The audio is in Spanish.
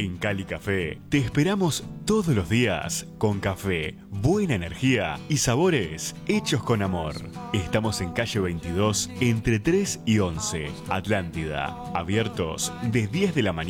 En Cali Café te esperamos todos los días con café, buena energía y sabores hechos con amor. Estamos en calle 22 entre 3 y 11, Atlántida, abiertos de 10 de la mañana